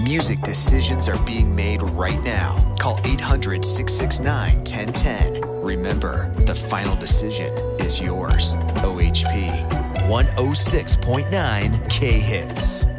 Music decisions are being made right now. Call 800-669-1010. Remember, the final decision is yours. OHP. 106.9 K-Hits.